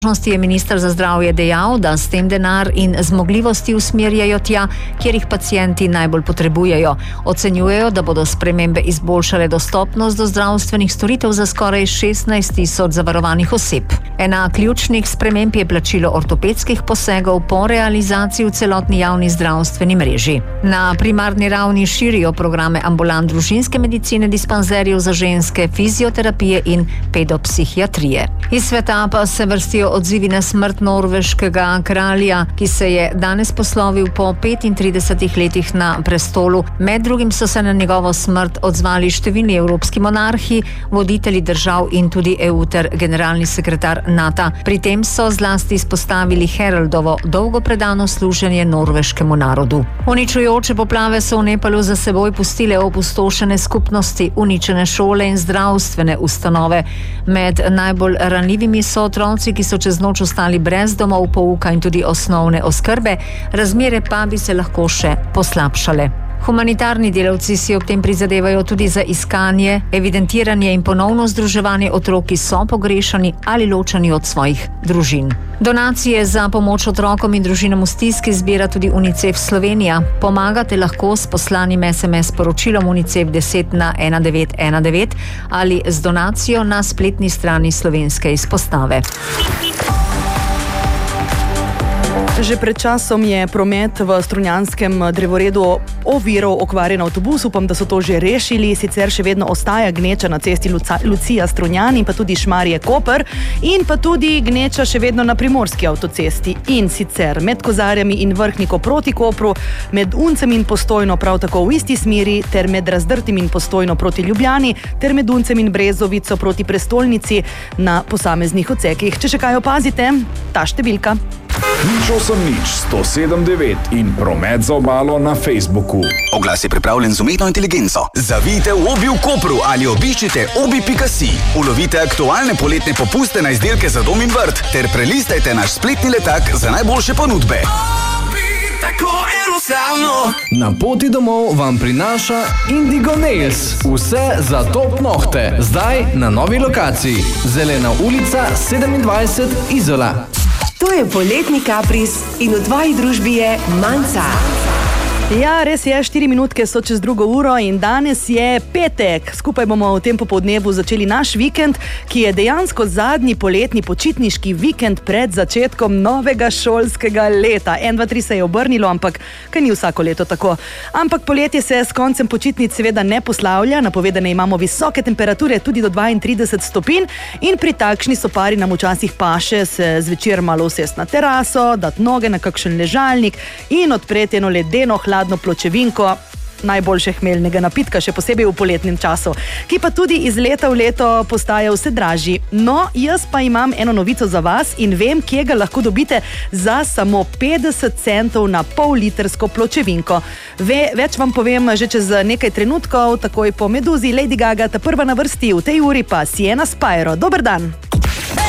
Je minister za zdravje dejal, da s tem denar in zmogljivosti usmerjajo tja, kjer jih pacienti najbolj potrebujejo. Ocenjujejo, da bodo spremembe izboljšale dostopnost do zdravstvenih storitev za skoraj 16.000 zavarovanih oseb. Ena ključnih sprememb je plačilo ortopedskih posegov po realizaciji v celotni javni zdravstveni mreži. Na primarni ravni širijo programe ambulant družinske medicine, dispanzerijev za ženske, fizioterapije in pedopsihiatrije. Iz sveta pa se vrstijo odzivi na smrt norveškega kralja, ki se je danes poslovil po 35 letih na prestolu. Med drugim so se na njegovo smrt odzvali številni evropski monarhi, voditelji držav in tudi EU ter generalni sekretar NATO. Pri tem so zlasti izpostavili Haraldovo dolgo predano služenje norveškemu narodu. Uničujoče poplave so v Nepalu za seboj pustile opustošene skupnosti, uničene šole in zdravstvene ustanove. Med najbolj ranljivimi so otroci, ki so čez noč ostali brez domov, pouka in tudi osnovne oskrbe, razmere pa bi se lahko še poslabšale. Humanitarni delavci si ob tem prizadevajo tudi za iskanje, evidentiranje in ponovno združevanje otrok, ki so pogrešani ali ločeni od svojih družin. Donacije za pomoč otrokom in družinam v stiski zbira tudi UNICEF Slovenija. Pomagate lahko s poslanim SMS sporočilom UNICEF 10 na 1919 ali z donacijo na spletni strani slovenske izpostave. Že pred časom je promet v strunjanskem drevoredu oviral okvarjen avtobus. Upam, da so to že rešili. Sicer še vedno ostaja gneča na cesti Lucija-Strunjan in pa tudi Šmarje-Koper in pa tudi gneča še vedno na primorski avtocesti. In sicer med Kozarjami in Vrhniko proti Kopru, med Uncem in Postojno prav tako v isti smeri, ter med Razdrtim in Postojno proti Ljubljani, ter med Uncem in Brezovico proti prestolnici na posameznih odsekih. Če še kaj opazite, ta številka. 107.9 in promet za obalo na Facebooku. Oglas je pripravljen z umetno inteligenco. Zavijte v Obi v Kopru ali obiščite obi.si. Ulovite aktualne poletne popuste na izdelke za dom in vrt ter prelistajte naš spletni letak za najboljše ponudbe. Tako enostavno. Na poti domov vam prinaša Indigo Nails. Vse za top nohte. Zdaj na novi lokaciji. Zelena ulica 27 Izola. To je poletni kapris in v tvoji družbi je Manca. Ja, res je, 4 minutke so čez 2 uro in danes je petek. Skupaj bomo v tem popodnevu začeli naš vikend, ki je dejansko zadnji poletni počitniški vikend pred začetkom novega šolskega leta. 1, 2, 3 se je obrnilo, ampak kaj ni vsako leto tako. Ampak poletje se s koncem počitnic seveda ne poslavlja. Napovedane imamo visoke temperature, tudi do 32 stopinj in pri takšni sopari nam včasih paše se zvečer malo usesti na teraso, dati noge na kakšen ležalnik in odpreti eno ledeno hladno pločevinko najboljše hmeljnega napitka, še posebej v poletnem času, ki pa tudi iz leta v leto postaja vse dražji. No, jaz pa imam eno novico za vas in vem, kje ga lahko dobite za samo 50 centov na pol-litrsko pločevinko. Več vam povem že čez nekaj trenutkov, takoj po Meduzi, Lady Gaga, ta prva na vrsti, v tej uri pa Sienna Spyro. Dober dan!